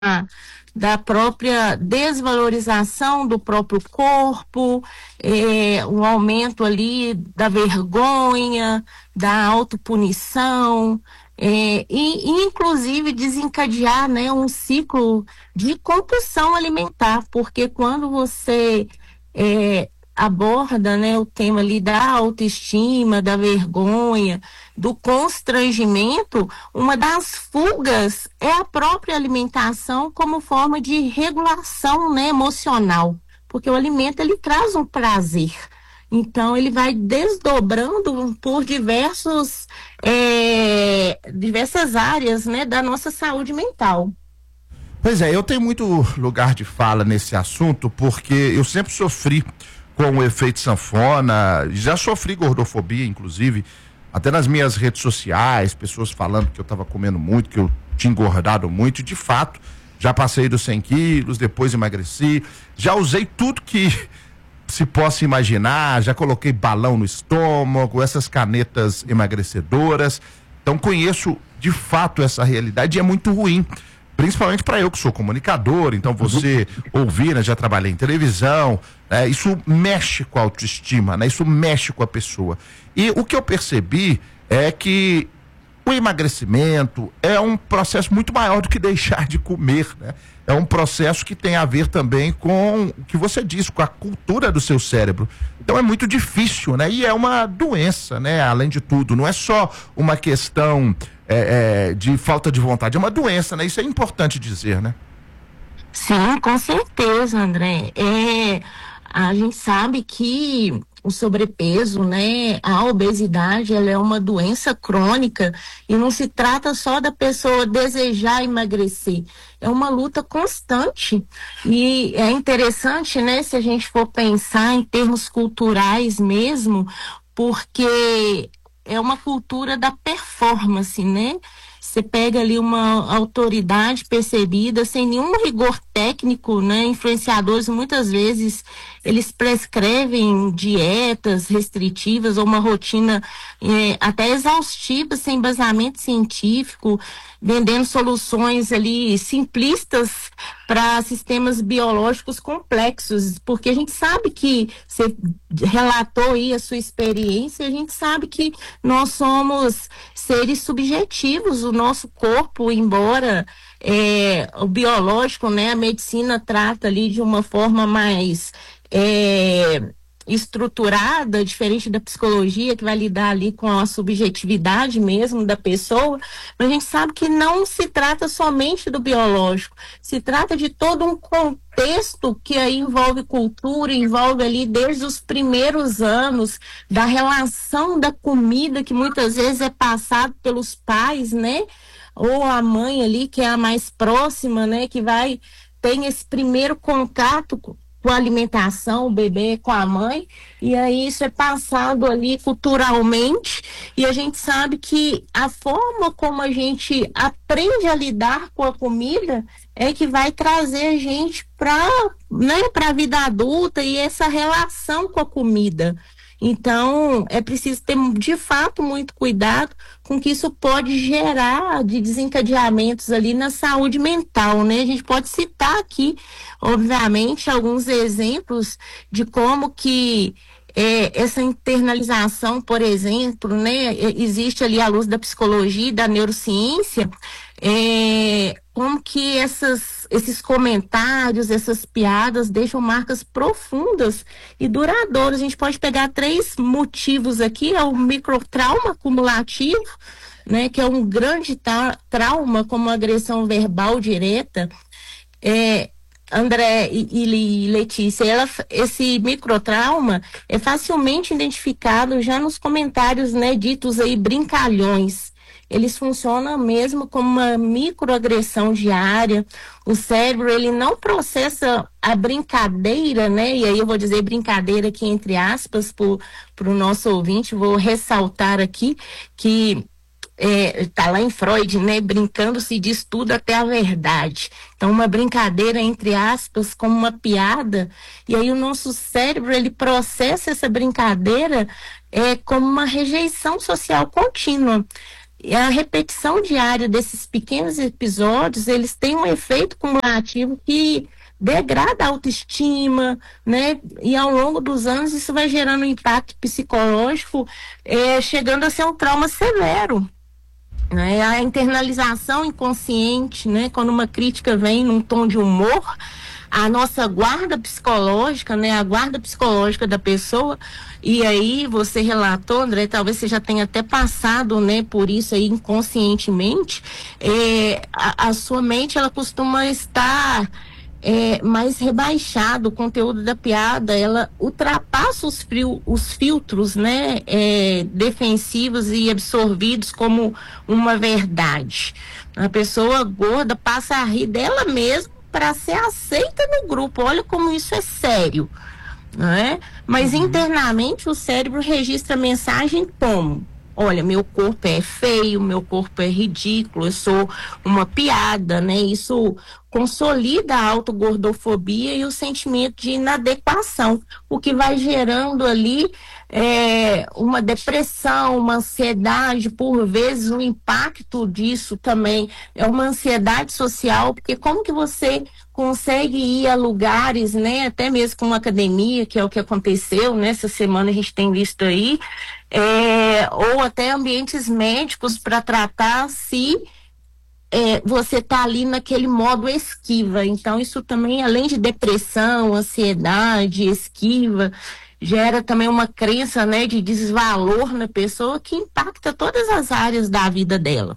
da própria desvalorização do próprio corpo, o aumento ali da vergonha, da autopunição, e inclusive desencadear, né, um ciclo de compulsão alimentar, porque quando você aborda, né, o tema ali da autoestima, da vergonha, do constrangimento, uma das fugas é a própria alimentação como forma de regulação, né, emocional, porque o alimento ele traz um prazer. Então ele vai desdobrando por diversas áreas, né, da nossa saúde mental. Pois é, eu tenho muito lugar de fala nesse assunto porque eu sempre sofri com o efeito sanfona, já sofri gordofobia, inclusive, até nas minhas redes sociais, pessoas falando que eu estava comendo muito, que eu tinha engordado muito, e de fato, já passei dos 100 quilos, depois emagreci, já usei tudo que se possa imaginar, já coloquei balão no estômago, essas canetas emagrecedoras, então conheço de fato essa realidade e é muito ruim. Principalmente para eu que sou comunicador, então você ouvir, né, já trabalhei em televisão, né, isso mexe com a autoestima, né, isso mexe com a pessoa. E o que eu percebi é que o emagrecimento é um processo muito maior do que deixar de comer, né? É um processo que tem a ver também com o que você disse, com a cultura do seu cérebro. Então é muito difícil, né? E é uma doença, né? Além de tudo, não é só uma questão de falta de vontade, é uma doença, né? Isso é importante dizer, né? Sim, com certeza, André. A gente sabe que o sobrepeso, né, a obesidade, ela é uma doença crônica e não se trata só da pessoa desejar emagrecer. É uma luta constante e é interessante, né, se a gente for pensar em termos culturais mesmo, porque é uma cultura da performance, né? Você pega ali uma autoridade percebida, sem nenhum rigor técnico, né? Influenciadores, muitas vezes, eles prescrevem dietas restritivas ou uma rotina até exaustiva, sem embasamento científico, vendendo soluções ali simplistas para sistemas biológicos complexos, porque a gente sabe que você relatou aí a sua experiência, a gente sabe que nós somos seres subjetivos, o nosso corpo, embora o biológico, né, a medicina trata ali de uma forma mais estruturada, diferente da psicologia, que vai lidar ali com a subjetividade mesmo da pessoa, mas a gente sabe que não se trata somente do biológico, se trata de todo um contexto que aí envolve cultura, envolve ali desde os primeiros anos, da relação da comida, que muitas vezes é passado pelos pais, né? Ou a mãe ali, que é a mais próxima, né? Que tem esse primeiro contato com a alimentação, o bebê com a mãe, e aí isso é passado ali culturalmente, e a gente sabe que a forma como a gente aprende a lidar com a comida é que vai trazer a gente para a vida adulta e essa relação com a comida. Então, é preciso ter, de fato, muito cuidado com que isso pode gerar de desencadeamentos ali na saúde mental, né? A gente pode citar aqui, obviamente, alguns exemplos de como que essa internalização, por exemplo, né? Existe ali à luz da psicologia e da neurociência, como que esses comentários, essas piadas deixam marcas profundas e duradouras. A gente pode pegar 3 motivos aqui: é o microtrauma acumulativo, né, que é um grande trauma, como agressão verbal direta. André e Letícia, esse microtrauma é facilmente identificado já nos comentários, né, ditos aí brincalhões. Eles funcionam mesmo como uma microagressão diária. O cérebro, ele não processa a brincadeira, né? E aí eu vou dizer brincadeira aqui entre aspas para o nosso ouvinte, vou ressaltar aqui que tá lá em Freud, né? Brincando se diz tudo até a verdade. Então, uma brincadeira, entre aspas, como uma piada, e aí o nosso cérebro, ele processa essa brincadeira como uma rejeição social contínua. E a repetição diária desses pequenos episódios, eles têm um efeito cumulativo que degrada a autoestima, né? E ao longo dos anos isso vai gerando um impacto psicológico, chegando a ser um trauma severo. Né? A internalização inconsciente, né? Quando uma crítica vem num tom de humor, a nossa guarda psicológica, né? A guarda psicológica da pessoa, e aí você relatou, André, talvez você já tenha até passado, né, por isso aí inconscientemente, a sua mente, ela costuma estar mais rebaixado, o conteúdo da piada, ela ultrapassa os filtros, né, defensivos e absorvidos como uma verdade. A pessoa gorda passa a rir dela mesma para ser aceita no grupo. Olha como isso é sério, não é? Mas internamente o cérebro registra a mensagem como: olha, meu corpo é feio, meu corpo é ridículo, eu sou uma piada, né? Isso consolida a autogordofobia e o sentimento de inadequação, o que vai gerando ali uma depressão, uma ansiedade, por vezes o impacto disso também é uma ansiedade social, porque como que você consegue ir a lugares, né, até mesmo com uma academia, que é o que aconteceu nessa semana, a gente tem visto aí, ou até ambientes médicos para tratar se você está ali naquele modo esquiva. Então isso também, além de depressão, ansiedade, esquiva, gera também uma crença, né, de desvalor na pessoa que impacta todas as áreas da vida dela.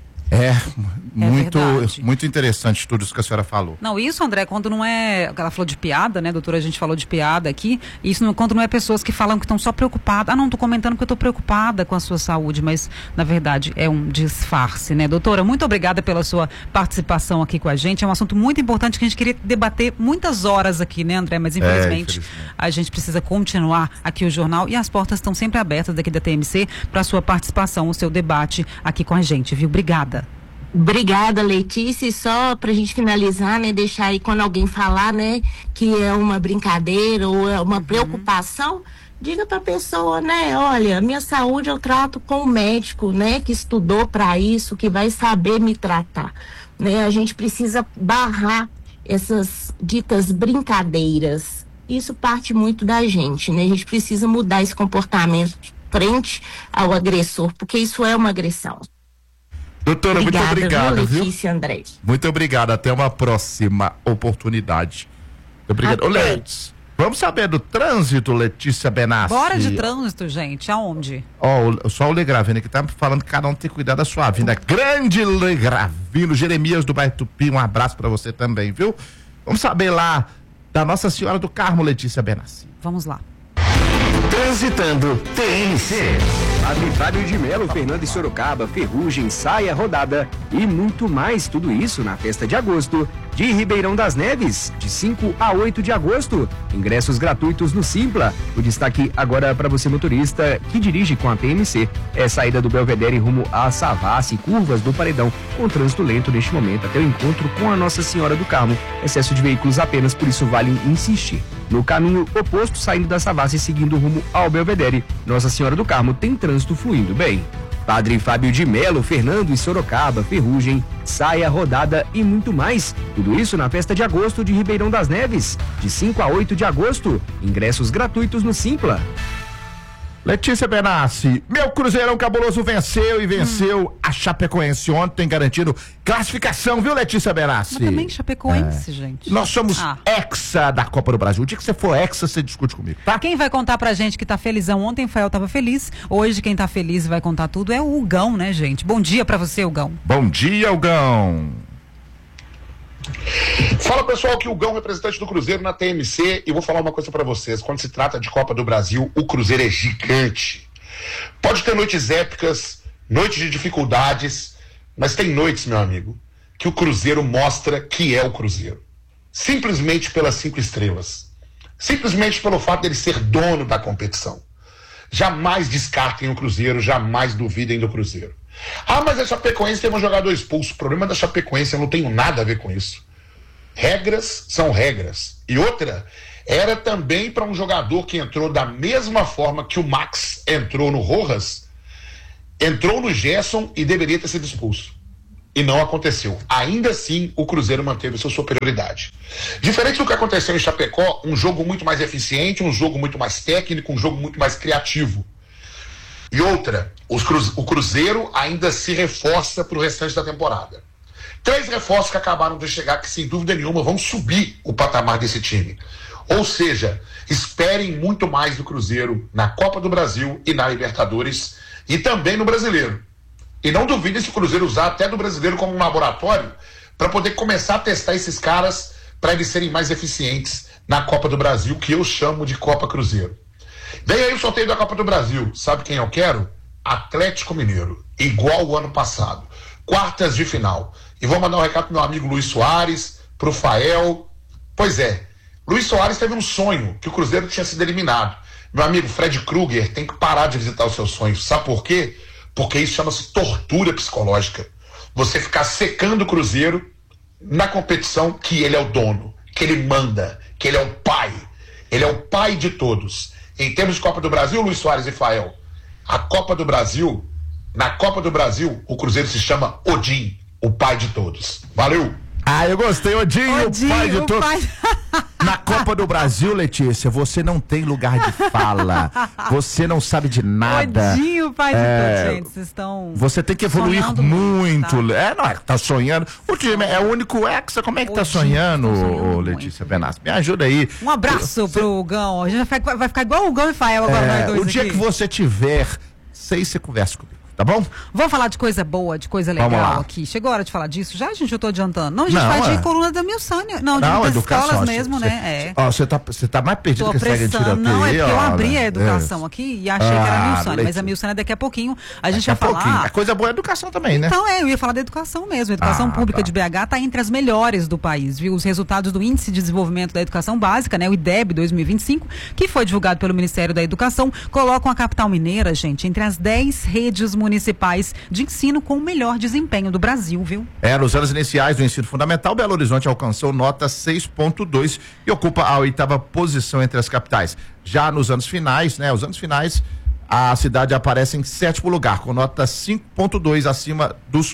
Muito interessante tudo isso que a senhora falou. Não, isso, André, quando não é... Ela falou de piada, né, doutora? A gente falou de piada aqui. Isso quando não é pessoas que falam que estão só preocupadas. Não, tô comentando que eu tô preocupada com a sua saúde, mas, na verdade, é um disfarce, né? Doutora, muito obrigada pela sua participação aqui com a gente. É um assunto muito importante que a gente queria debater muitas horas aqui, né, André? Mas, infelizmente, a gente precisa continuar aqui o jornal e as portas estão sempre abertas daqui da TMC para a sua participação, o seu debate aqui com a gente, viu? Obrigada. Obrigada, Letícia. E só pra gente finalizar, né, deixar aí quando alguém falar, né, que é uma brincadeira ou é uma preocupação, diga pra pessoa, né, olha, minha saúde eu trato com o médico, né, que estudou para isso, que vai saber me tratar, né? A gente precisa barrar essas ditas brincadeiras. Isso parte muito da gente, né? A gente precisa mudar esse comportamento frente ao agressor, porque isso é uma agressão. Doutora, muito obrigado, viu? Letícia, André. Muito obrigado, até uma próxima oportunidade. Obrigado. Ô, Letícia, vamos saber do trânsito, Letícia Benassi. Bora de trânsito, gente, aonde? Só o Legravino que tá falando que cada um tem que cuidar da sua vida. Grande Legravino, Jeremias do bairro Tupi, um abraço pra você também, viu? Vamos saber lá da Nossa Senhora do Carmo, Letícia Benassi. Vamos lá. Transitando TMC. Padre Fábio de Melo, Fernando e Sorocaba, Ferrugem, Saia, Rodada e muito mais. Tudo isso na festa de agosto de Ribeirão das Neves, de 5 a 8 de agosto. Ingressos gratuitos no Simpla. O destaque agora para você, motorista que dirige com a TMC. Saída do Belvedere rumo a Savassi, curvas do Paredão, com trânsito lento neste momento até o encontro com a Nossa Senhora do Carmo. Excesso de veículos apenas, por isso vale insistir. No caminho oposto, saindo da Savassi e seguindo rumo ao Belvedere, Nossa Senhora do Carmo tem trânsito fluindo bem. Padre Fábio de Melo, Fernando e Sorocaba, Ferrugem, Saia, Rodada e muito mais. Tudo isso na festa de agosto de Ribeirão das Neves, de 5 a 8 de agosto. Ingressos gratuitos no Simpla. Letícia Benassi, meu Cruzeirão cabuloso venceu a Chapecoense ontem, garantindo classificação, viu, Letícia Benassi? Mas também Chapecoense, gente. Nós somos hexa da Copa do Brasil. O dia que você for hexa, você discute comigo, tá? Quem vai contar pra gente que tá felizão? Ontem o Fael tava feliz, hoje quem tá feliz e vai contar tudo é o Hugão, né, gente? Bom dia pra você, Hugão. Bom dia, Hugão. Fala, pessoal, que o Gão, representante do Cruzeiro na TMC, e vou falar uma coisa pra vocês. Quando se trata de Copa do Brasil, o Cruzeiro é gigante. Pode ter noites épicas, noites de dificuldades, mas tem noites, meu amigo, que o Cruzeiro mostra que é o Cruzeiro. Simplesmente pelas 5 estrelas. Simplesmente pelo fato dele ser dono da competição. Jamais descartem o Cruzeiro, jamais duvidem do Cruzeiro. Mas a Chapecoense tem um jogador expulso. O problema da Chapecoense, eu não tenho nada a ver com isso. Regras são regras. E outra, era também para um jogador que entrou da mesma forma que o Max entrou no Rojas, entrou no Gerson e deveria ter sido expulso. E não aconteceu. Ainda assim, o Cruzeiro manteve sua superioridade. Diferente do que aconteceu em Chapecó, um jogo muito mais eficiente, um jogo muito mais técnico, um jogo muito mais criativo. E outra, o Cruzeiro ainda se reforça para o restante da temporada. 3 reforços que acabaram de chegar, que sem dúvida nenhuma vão subir o patamar desse time. Ou seja, esperem muito mais do Cruzeiro na Copa do Brasil e na Libertadores e também no Brasileiro. E não duvidem se o Cruzeiro usar até do Brasileiro como um laboratório para poder começar a testar esses caras para eles serem mais eficientes na Copa do Brasil, que eu chamo de Copa Cruzeiro. Vem aí o sorteio da Copa do Brasil. Sabe quem eu quero? Atlético Mineiro, igual o ano passado. Quartas de final. E vou mandar um recado pro meu amigo Luiz Soares, pro Fael. Pois é, Luiz Soares teve um sonho, que o Cruzeiro tinha sido eliminado. Meu amigo Fred Krueger tem que parar de visitar os seus sonhos. Sabe por quê? Porque isso chama-se tortura psicológica. Você ficar secando o Cruzeiro na competição que ele é o dono, que ele manda, que ele é o pai. Ele é o pai de todos. Em termos de Copa do Brasil, Luiz Soares e Fael, a Copa do Brasil, na Copa do Brasil, o Cruzeiro se chama Odin, o pai de todos. Valeu! Ah, eu gostei, Odin, o pai de todos. Na Copa do Brasil, Letícia, você não tem lugar de fala. Você não sabe de nada. Odinho, pai de todos, gente. Vocês estão. Você tem que evoluir muito. Tá? Não é que tá sonhando. O time é o único Hexa. Como é que tá sonhando, Letícia Benassi? Me ajuda aí. Um abraço pro Gão. A gente vai ficar igual o Gão e Fael agora, nós dois. O dia aqui. Que você tiver 6, você conversa comigo. Tá bom? Vamos falar de coisa boa, de coisa legal aqui. Chegou a hora de falar disso? Já, gente, eu tô adiantando. Não, a gente vai de coluna da Milsânia. Não, de escolas mesmo, né? Você tá mais perdido que essa tiroteio. Não, é porque eu abri a educação aqui e achei que era a Milsânia. Mas a Milsânia daqui a pouquinho a gente vai falar. A coisa boa é a educação também, né? Então, eu ia falar da educação mesmo. A educação pública de BH tá entre as melhores do país, viu? Os resultados do Índice de Desenvolvimento da Educação Básica, né? O IDEB 2025, que foi divulgado pelo Ministério da Educação, colocam a capital mineira, gente, entre as 10 redes municipais de ensino com o melhor desempenho do Brasil, viu? Nos anos iniciais do ensino fundamental, Belo Horizonte alcançou nota 6.2 e ocupa a 8ª posição entre as capitais. Já nos anos finais, a cidade aparece em 7º lugar, com nota 5.2 acima dos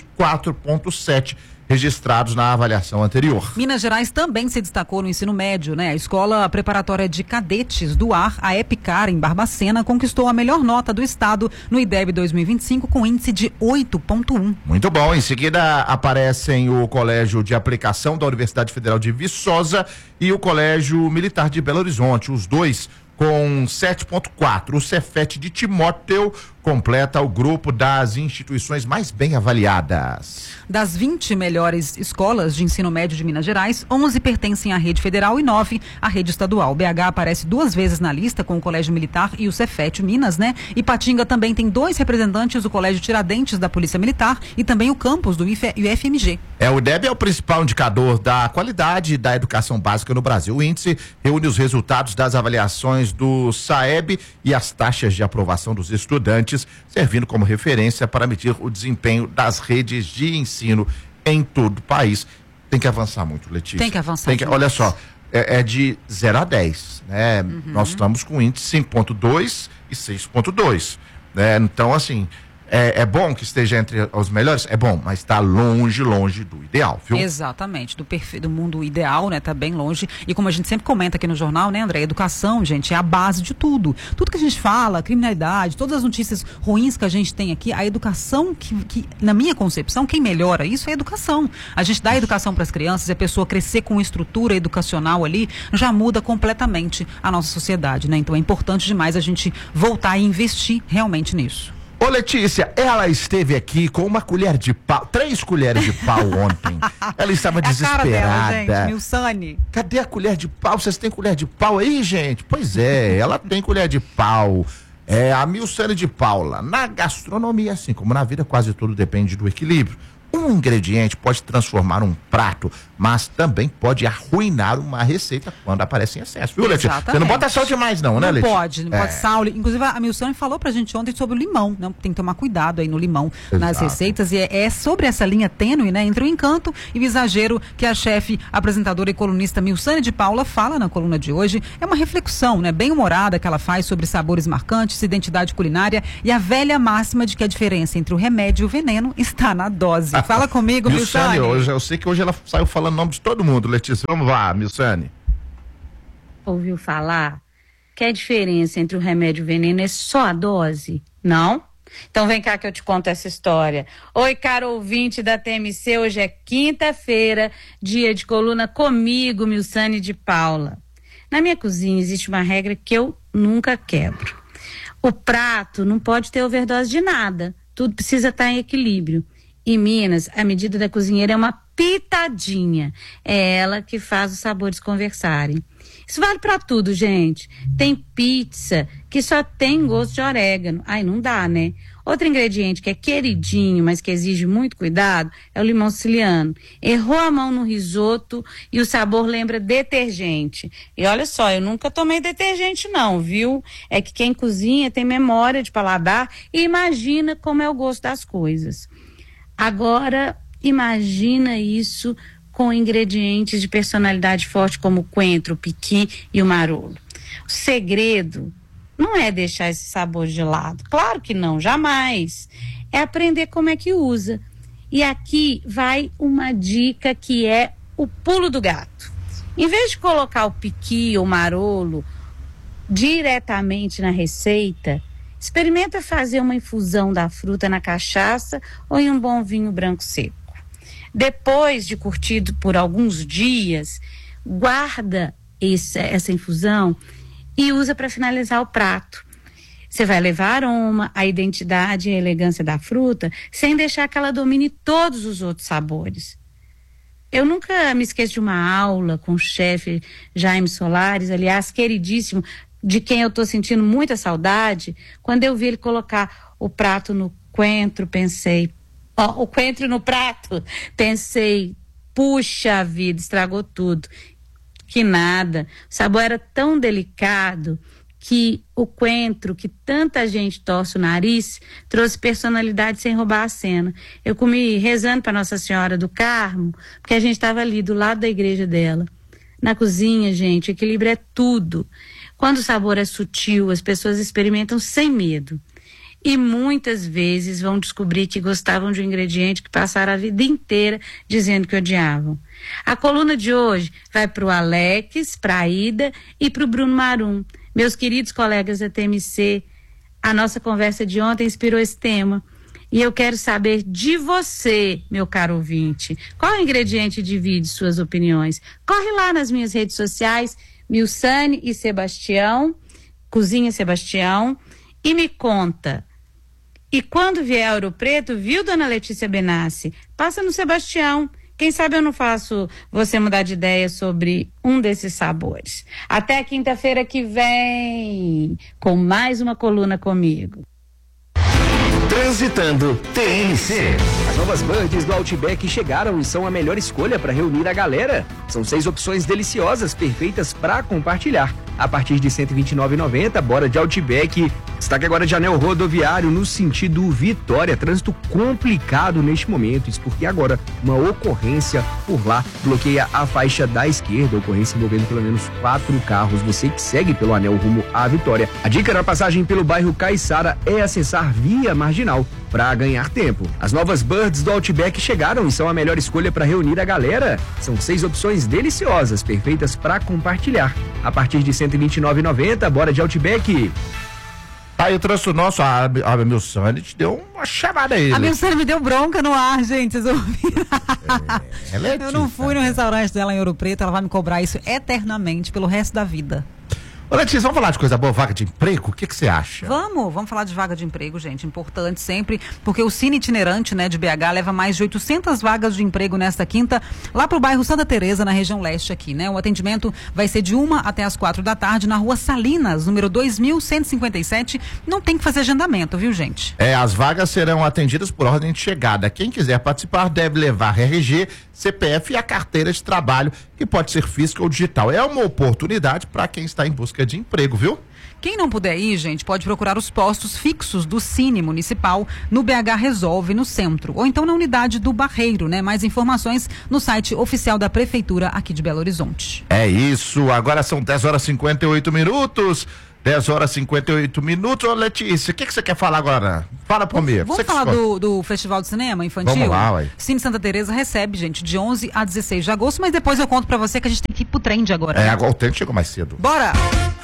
4.7 registrados na avaliação anterior. Minas Gerais também se destacou no ensino médio, né? A Escola Preparatória de Cadetes do Ar, a EPICAR, em Barbacena, conquistou a melhor nota do estado no IDEB 2025 com índice de 8.1. Muito bom. Em seguida aparecem o Colégio de Aplicação da Universidade Federal de Viçosa e o Colégio Militar de Belo Horizonte, os dois com 7.4. O Cefet de Timóteo completa o grupo das instituições mais bem avaliadas. Das 20 melhores escolas de ensino médio de Minas Gerais, 11 pertencem à rede federal e 9 à rede estadual. BH aparece 2 vezes na lista com o Colégio Militar e o Cefet Minas, né? Ipatinga também tem 2 representantes do Colégio Tiradentes da Polícia Militar e também o campus do UFMG. O IDEB é o principal indicador da qualidade da educação básica no Brasil. O índice reúne os resultados das avaliações do SAEB e as taxas de aprovação dos estudantes, servindo como referência para medir o desempenho das redes de ensino em todo o país. Tem que avançar muito, Letícia. Tem que avançar. Olha só, é de 0 a 10, né? Nós estamos com índice 5.2 e 6.2, né? Então, assim, é bom que esteja entre os melhores? É bom, mas está longe do ideal, viu? Exatamente, do mundo ideal, né? Tá bem longe. E como a gente sempre comenta aqui no jornal, né, André? Educação, gente, é a base de tudo. Tudo que a gente fala, criminalidade, todas as notícias ruins que a gente tem aqui, a educação que na minha concepção, quem melhora isso é a educação. A gente dá educação para as crianças e a pessoa crescer com estrutura educacional ali, já muda completamente a nossa sociedade, né? Então é importante demais a gente voltar e investir realmente nisso. Ô Letícia, ela esteve aqui com uma colher de pau, 3 colheres de pau ontem. Ela estava desesperada. A cara dela, gente, Milsane. Cadê a colher de pau? Vocês têm colher de pau aí, gente? Pois é, ela tem colher de pau. A Milsane de Paula. Na gastronomia, assim como na vida, quase tudo depende do equilíbrio. Um ingrediente pode transformar um prato mas também pode arruinar uma receita quando aparece em excesso, viu, Letícia? Exatamente. Você não bota sal demais não, né, Letícia? Não pode sal. Inclusive, a Milsane falou pra gente ontem sobre o limão, né? Tem que tomar cuidado aí no limão, nas receitas, e é sobre essa linha tênue, né? Entre o encanto e o exagero que a chefe, apresentadora e colunista Milsane de Paula fala na coluna de hoje. É uma reflexão, né? Bem humorada que ela faz sobre sabores marcantes, identidade culinária e a velha máxima de que a diferença entre o remédio e o veneno está na dose. Fala comigo, Milsane. Eu sei que hoje ela saiu falando o nome de todo mundo, Letícia. Vamos lá, Milsane. Ouviu falar que a diferença entre o remédio e o veneno é só a dose? Não? Então vem cá que eu te conto essa história. Oi, caro ouvinte da TMC, hoje é quinta-feira, dia de coluna comigo, Milsane de Paula. Na minha cozinha existe uma regra que eu nunca quebro. O prato não pode ter overdose de nada, tudo precisa estar em equilíbrio. Em Minas, a medida da cozinheira é uma pitadinha. É ela que faz os sabores conversarem. Isso vale pra tudo, gente. Tem pizza que só tem gosto de orégano. Ai, não dá, né? Outro ingrediente que é queridinho, mas que exige muito cuidado, é o limão siciliano. Errou a mão no risoto e o sabor lembra detergente. E olha só, eu nunca tomei detergente não, viu? É que quem cozinha tem memória de paladar e imagina como é o gosto das coisas. Agora, imagina isso com ingredientes de personalidade forte como o coentro, o piqui e o marolo. O segredo não é deixar esse sabor de lado. Claro que não, jamais. É aprender como é que usa. E aqui vai uma dica que é o pulo do gato. Em vez de colocar o piqui ou o marolo diretamente na receita, experimenta fazer uma infusão da fruta na cachaça ou em um bom vinho branco seco. Depois de curtido por alguns dias, guarda essa infusão e usa para finalizar o prato. Você vai levar aroma, a identidade e a elegância da fruta, sem deixar que ela domine todos os outros sabores. Eu nunca me esqueço de uma aula com o chefe Jaime Solares, aliás, queridíssimo, de quem eu estou sentindo muita saudade. Quando eu vi ele colocar o prato no coentro, pensei, o coentro no prato, pensei, puxa vida, estragou tudo. Que nada, o sabor era tão delicado que o coentro, que tanta gente torce o nariz, trouxe personalidade sem roubar a cena. Eu comi rezando para Nossa Senhora do Carmo, porque a gente estava ali do lado da igreja dela. Na cozinha, gente, o equilíbrio é tudo. Quando o sabor é sutil, as pessoas experimentam sem medo. E muitas vezes vão descobrir que gostavam de um ingrediente que passaram a vida inteira dizendo que odiavam. A coluna de hoje vai para o Alex, para a Ida e para o Bruno Marum. Meus queridos colegas da TMC, a nossa conversa de ontem inspirou esse tema. E eu quero saber de você, meu caro ouvinte, qual ingrediente divide suas opiniões? Corre lá nas minhas redes sociais, Milsane e Sebastião, Cozinha Sebastião, e me conta. E quando vier a Ouro Preto, viu, dona Letícia Benassi? Passa no Sebastião. Quem sabe eu não faço você mudar de ideia sobre um desses sabores. Até quinta-feira que vem, com mais uma coluna comigo. Transitando TMC. As novas birds do Outback chegaram e são a melhor escolha para reunir a galera. São 6 opções deliciosas, perfeitas para compartilhar. A partir de R$ 129,90, bora de Outback. Destaque agora de anel rodoviário no sentido Vitória. Trânsito complicado neste momento. Isso porque agora uma ocorrência por lá bloqueia a faixa da esquerda. Ocorrência envolvendo pelo menos 4 carros. Você que segue pelo anel rumo à Vitória. A dica na passagem pelo bairro Caiçara é acessar via marginal para ganhar tempo. As novas birds do Outback chegaram e são a melhor escolha para reunir a galera. São 6 opções deliciosas, perfeitas para compartilhar. A partir de R$ 129,90, bora de Outback. Aí o trânsito nosso, a Milsane te deu uma chamada aí. A Milsane me deu bronca no ar, gente, vocês ouviram? Letícia, eu não fui no restaurante dela em Ouro Preto, ela vai me cobrar isso eternamente pelo resto da vida. Ô, Letícia, vamos falar de coisa boa, vaga de emprego? O que você acha? Vamos falar de vaga de emprego, gente, importante sempre, porque o Cine Itinerante, né, de BH leva mais de 800 vagas de emprego nesta quinta, lá pro bairro Santa Teresa, na região leste aqui, né? O atendimento vai ser de 1 até as 4 da tarde na rua Salinas, número 2157, não tem que fazer agendamento, viu, gente? As vagas serão atendidas por ordem de chegada. Quem quiser participar deve levar RG, CPF e a carteira de trabalho, que pode ser física ou digital. É uma oportunidade para quem está em busca de emprego, viu? Quem não puder ir, gente, pode procurar os postos fixos do Cine Municipal no BH Resolve, no centro, ou então na unidade do Barreiro, né? Mais informações no site oficial da Prefeitura aqui de Belo Horizonte. É isso, agora são 10h58. 10h58. Ô, Letícia, o que você quer falar agora? Fala pra mim. Vamos falar do Festival de Cinema Infantil? Vamos lá, ué. Cine Santa Teresa recebe, gente, de 11 a 16 de agosto, mas depois eu conto pra você que a gente tem que ir pro trend agora. Agora o trend chegou mais cedo. Bora!